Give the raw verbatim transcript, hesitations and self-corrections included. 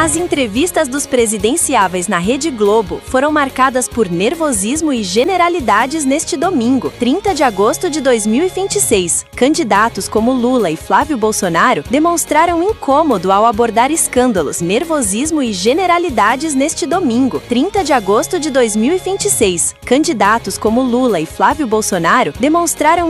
As entrevistas dos presidenciáveis na Rede Globo foram marcadas por nervosismo e generalidades neste domingo, trinta de agosto de dois mil e vinte e seis. Candidatos como Lula e Flávio Bolsonaro demonstraram incômodo ao abordar escândalos, nervosismo e generalidades neste domingo, trinta de agosto de dois mil e vinte e seis. Candidatos como Lula e Flávio Bolsonaro demonstraram